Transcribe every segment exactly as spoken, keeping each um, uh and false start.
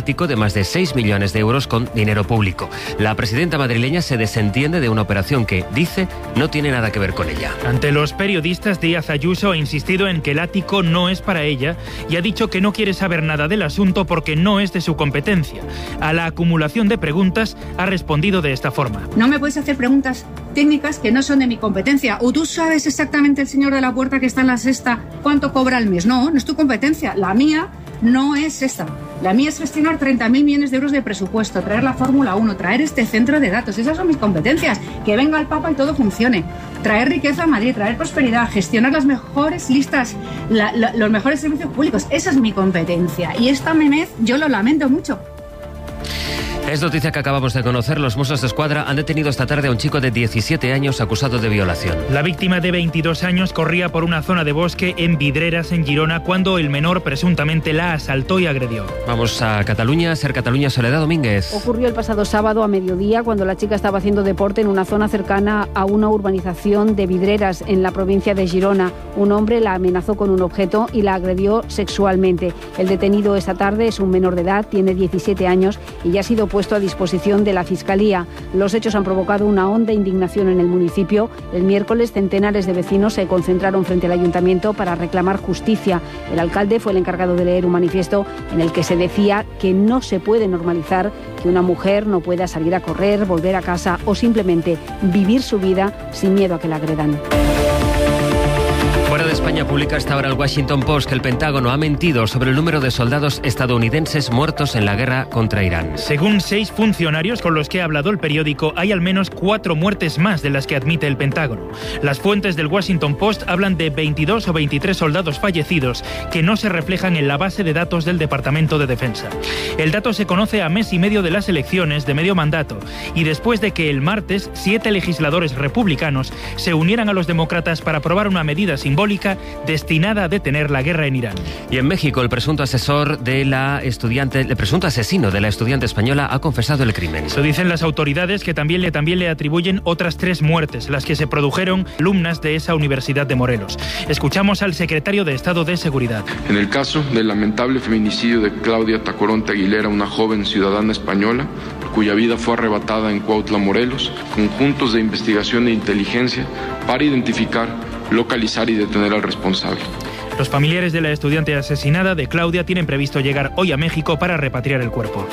ático de más de seis millones de euros con dinero público. La presidenta madrileña se desentiende de una operación que, dice, no tiene nada que ver con ella. Ante los periodistas, Díaz Ayuso ha insistido en que el ático no es para ella y ha dicho que no quiere saber nada del asunto porque no es de su competencia. A la acumulación de preguntas ha respondido de esta forma. No me puedes hacer preguntas técnicas que no son de mi competencia. ¿O tú sabes exactamente, el señor de la puerta que está en la sexta, cuánto cobra al mes? No, no es tu competencia. La mía no es esta. La mía es gestionar treinta mil millones de euros de presupuesto, traer la Fórmula uno, traer este centro de datos. Esas son mis competencias. Que venga el Papa y todo funcione. Traer riqueza a Madrid, traer prosperidad, gestionar las mejores listas, la, la, los mejores servicios públicos. Esa es mi competencia. Y esta memez yo lo lamento mucho. Es noticia que acabamos de conocer. Los Mossos de Escuadra han detenido esta tarde a un chico de diecisiete años acusado de violación. La víctima de veintidós años corría por una zona de bosque en Vidreras, en Girona, cuando el menor presuntamente la asaltó y agredió. Vamos a Cataluña, Ser Cataluña, Soledad Domínguez. Ocurrió el pasado sábado a mediodía cuando la chica estaba haciendo deporte en una zona cercana a una urbanización de Vidreras, en la provincia de Girona. Un hombre la amenazó con un objeto y la agredió sexualmente. El detenido esta tarde es un menor de edad, tiene diecisiete años y ya ha sido puesto a disposición de la Fiscalía. Los hechos han provocado una honda indignación en el municipio. El miércoles, centenares de vecinos se concentraron frente al ayuntamiento para reclamar justicia. El alcalde fue el encargado de leer un manifiesto en el que se decía que no se puede normalizar que una mujer no pueda salir a correr, volver a casa o simplemente vivir su vida sin miedo a que la agredan. Fuera de España publica hasta ahora el Washington Post que el Pentágono ha mentido sobre el número de soldados estadounidenses muertos en la guerra contra Irán. Según seis funcionarios con los que ha hablado el periódico, hay al menos cuatro muertes más de las que admite el Pentágono. Las fuentes del Washington Post hablan de veintidós o veintitrés soldados fallecidos que no se reflejan en la base de datos del Departamento de Defensa. El dato se conoce a mes y medio de las elecciones de medio mandato y después de que el martes siete legisladores republicanos se unieran a los demócratas para aprobar una medida simbólica destinada a detener la guerra en Irán. Y en México, el presunto asesor de la estudiante, el presunto asesino de la estudiante española ha confesado el crimen. Eso dicen las autoridades, que también le, también le atribuyen otras tres muertes, las que se produjeron alumnas de esa Universidad de Morelos. Escuchamos al secretario de Estado de Seguridad. En el caso del lamentable feminicidio de Claudia Tacoronte Aguilera, una joven ciudadana española, cuya vida fue arrebatada en Cuautla, Morelos, conjuntos de investigación e inteligencia para identificar, localizar y detener al responsable. Los familiares de la estudiante asesinada de Claudia tienen previsto llegar hoy a México para repatriar el cuerpo.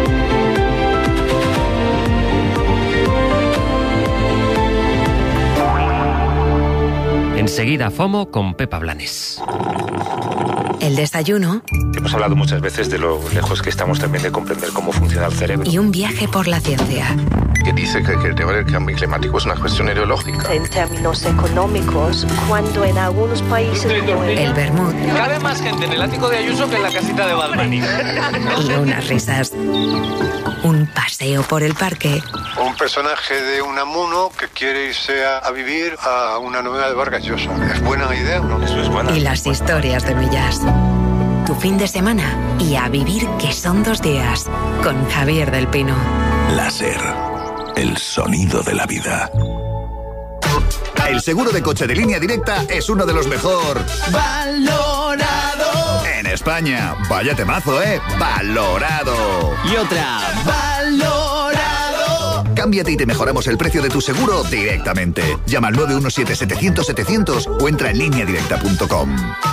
Enseguida FOMO con Pepa Blanes. El desayuno. Hemos hablado muchas veces de lo lejos que estamos también de comprender cómo funciona el cerebro. Y un viaje por la ciencia. Que dice que, que el tema del cambio climático es una cuestión ideológica. En términos económicos, cuando en algunos países... El vermut. Cabe más gente en el ático de Ayuso que en la casita de Balmani. Y unas risas. Un paseo por el parque. Un personaje de Unamuno que quiere irse a, a vivir a una novela de Vargas Llosa. ¿Es buena idea o no? Eso es buena. Y las historias de Millás. Tu fin de semana y a vivir, que son dos días. Con Javier del Pino. Láser. El sonido de la vida. El seguro de coche de Línea Directa es uno de los mejor valorado en España. Vaya temazo, ¿eh? Valorado. Y otra, valorado. Cámbiate y te mejoramos el precio de tu seguro directamente. Llama al nueve uno siete, setecientos, setecientos o entra en línea directa punto com.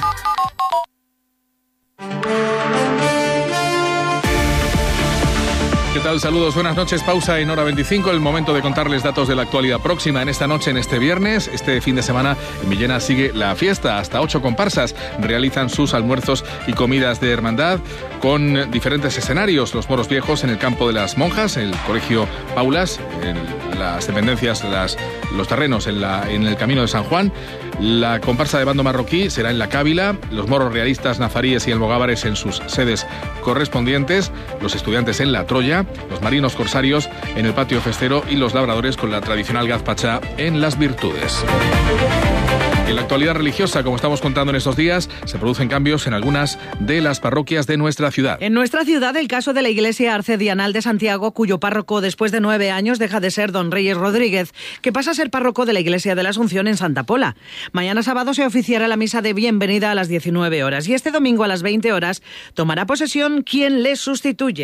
¿Qué tal? Saludos, buenas noches. Pausa en hora veinticinco, el momento de contarles datos de la actualidad próxima en esta noche, en este viernes. Este fin de semana en Villena sigue la fiesta. Hasta ocho comparsas realizan sus almuerzos y comidas de hermandad con diferentes escenarios. Los moros viejos en el campo de las monjas, el colegio Paulas, en las dependencias, las, los terrenos en, la, en el camino de San Juan. La comparsa de bando marroquí será en la Cávila, los moros realistas, nazaríes y almogávares en sus sedes correspondientes, los estudiantes en la Troya, los marinos corsarios en el patio festero y los labradores con la tradicional gazpacha en las Virtudes. En la actualidad religiosa, como estamos contando en estos días, se producen cambios en algunas de las parroquias de nuestra ciudad. En nuestra ciudad, el caso de la Iglesia Arcedianal de Santiago, cuyo párroco después de nueve años deja de ser don Reyes Rodríguez, que pasa a ser párroco de la Iglesia de la Asunción en Santa Pola. Mañana sábado se oficiará la misa de bienvenida a las diecinueve horas y este domingo a las veinte horas tomará posesión quien le sustituye.